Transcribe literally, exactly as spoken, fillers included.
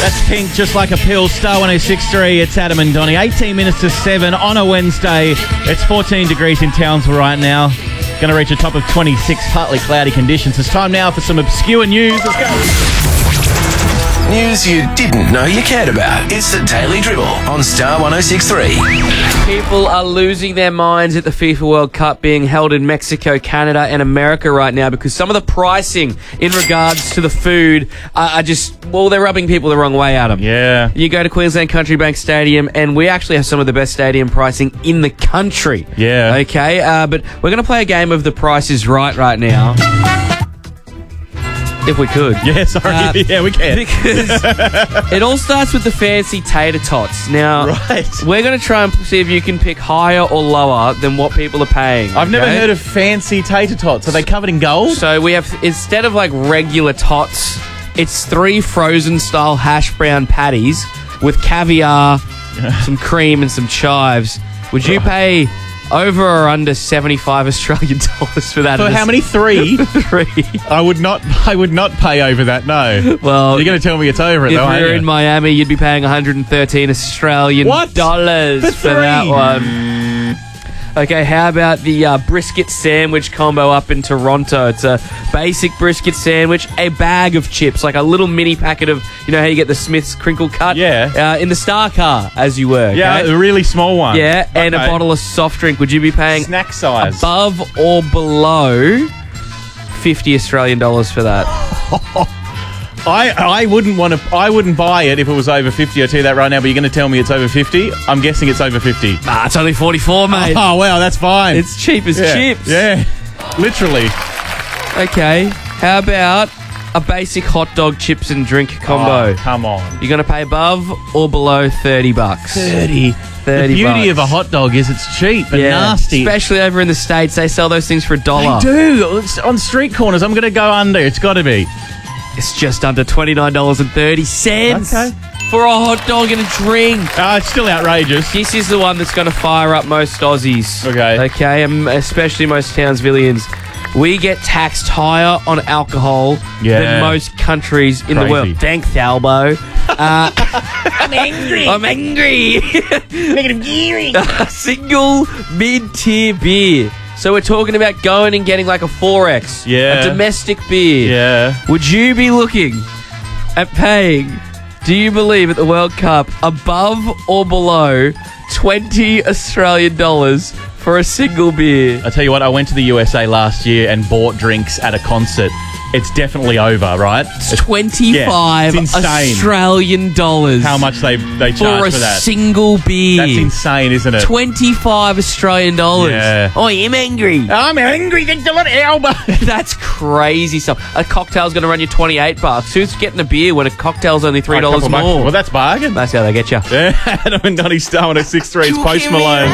That's Pink, Just Like a Pill, Star one oh six point three. It's Adam and Donnie. eighteen minutes to seven on a Wednesday. It's fourteen degrees in Townsville right now. Going to reach a top of twenty-six, partly cloudy conditions. It's time now for some obscure news. Let's go. News you didn't know you cared about. It's the Daily Dribble on Star one oh six point three. People are losing their minds at the FIFA World Cup being held in Mexico, Canada and America right now because some of the pricing in regards to the food are, are just, well, they're rubbing people the wrong way, Adam. Yeah. You go to Queensland Country Bank Stadium and we actually have some of the best stadium pricing in the country. Yeah. Okay, uh, but we're going to play a game of The Price is Right right now. If we could. Yeah, sorry. Uh, yeah, we can. Because it all starts with the fancy tater tots. Now, right. we're going to try and see if you can pick higher or lower than what people are paying. I've never okay? heard of fancy tater tots. Are they covered in gold? So we have, instead of like regular tots, it's three frozen style hash brown patties with caviar, some cream and some chives. Would you pay over or under seventy-five Australian dollars for that? For how many? Three? Three. I would not I would not pay over that, no. Well, you're going to tell me it's over it, if though, aren't you're you? in Miami, you'd be paying one hundred thirteen Australian What? dollars For for that three? one. Okay, how about the uh, brisket sandwich combo up in Toronto? It's a basic brisket sandwich, a bag of chips, like a little mini packet of, you know how you get the Smith's crinkle cut? Yeah. Uh, in the Star Car, as you were. Yeah, okay? a really small one. Yeah, and a Okay. bottle of soft drink. Would you be paying Snack size. above or below fifty Australian dollars for that? I I wouldn't want to. I wouldn't buy it if it was over fifty. I'll tell you that right now. But you're going to tell me it's over fifty. I'm guessing it's over fifty. Nah, it's only forty-four, mate. Oh wow, that's fine. It's cheap as yeah. chips. Yeah, literally. Okay, how about a basic hot dog, chips and drink combo? Oh, come on. You're going to pay above or below thirty bucks? Thirty. thirty The beauty bucks. of a hot dog is it's cheap and Yeah, nasty. especially over in the States, they sell those things for a dollar. They do. It's on street corners. I'm going to go under. It's got to be. It's just under twenty-nine dollars and thirty cents Okay. for a hot dog and a drink. Uh, it's still outrageous. This is the one that's going to fire up most Aussies. Okay. Okay, um, especially most Townsvillians. We get taxed higher on alcohol Yeah. than most countries in the Crazy. world. Thanks, Albo. Uh, I'm angry. I'm angry. Negative gearing. A single mid-tier beer. So we're talking about going and getting like a four X. Yeah. A domestic beer. Yeah. Would you be looking at paying, do you believe, at the World Cup above or below twenty Australian dollars for a single beer? I tell you what, I went to the U S A last year and bought drinks at a concert. It's definitely over, right? It's twenty-five Yeah, it's insane. Australian dollars. How much they they for charge a for that? single beer? That's insane, isn't it? twenty-five Australian dollars. Yeah. I am angry. I'm angry. Thanks a lot, Alba. That's crazy stuff. A cocktail's going to run you twenty-eight bucks. Who's getting a beer when a cocktail's only three dollars more? Well, that's bargain. That's how they get you. Yeah, Adam and Donnie, Star one oh six point three. It's Post Malone.